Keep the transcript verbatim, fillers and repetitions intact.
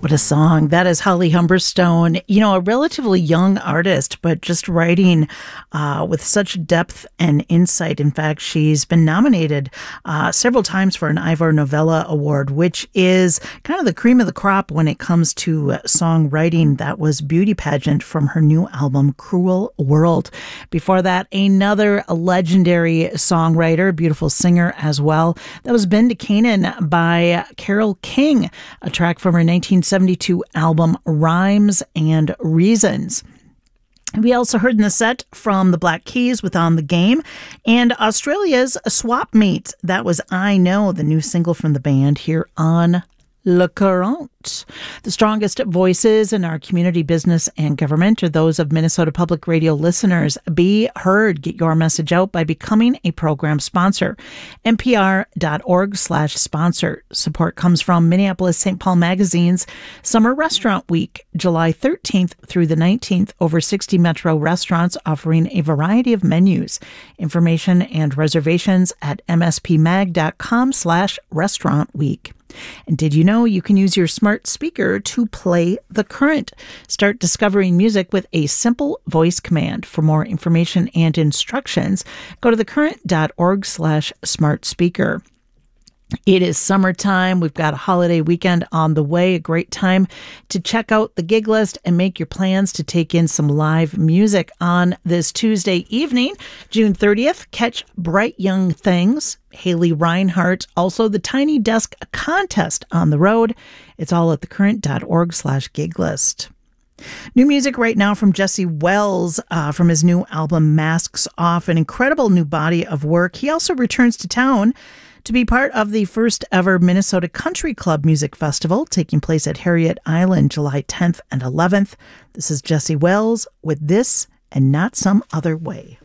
What a song. That is Holly Humberstone, you know, a relatively young artist, but just writing uh, with such depth and insight. In fact, she's been nominated uh, several times for an Ivor Novello Award, which is kind of the cream of the crop when it comes to uh, songwriting. That was Beauty Pageant from her new album, Cruel World. Before that, another legendary songwriter, beautiful singer as well. That was Bend to Canaan by Carole King, a track from her nineteen seventy-two album Rhymes and Reasons. We also heard in the set from the Black Keys with On the Game and Australia's Swap Meet. That was I Know, the new single from the band here on Le Courant. The strongest voices in our community, business, and government are those of Minnesota Public Radio listeners. Be heard. Get your message out by becoming a program sponsor. npr.org slash sponsor. Support comes from Minneapolis Saint Paul Magazine's Summer Restaurant Week, July thirteenth through the nineteenth. Over sixty Metro restaurants offering a variety of menus. Information and reservations at mspmag.com slash restaurant week. And did you know you can use your smart speaker to play The Current? Start discovering music with a simple voice command. For more information and instructions, go to thecurrent.org slash smart speaker. It is summertime. We've got a holiday weekend on the way. A great time to check out the gig list and make your plans to take in some live music on this Tuesday evening, June thirtieth. Catch Bright Young Things, Haley Reinhart, also the Tiny Desk Contest on the road. It's all at thecurrent.org slash gig list. New music right now from Jesse Wells uh, from his new album Masks Off, an incredible new body of work. He also returns to town to be part of the first ever Minnesota Country Club Music Festival taking place at Harriet Island July tenth and eleventh. This is Jesse Wells with This and Not Some Other Way.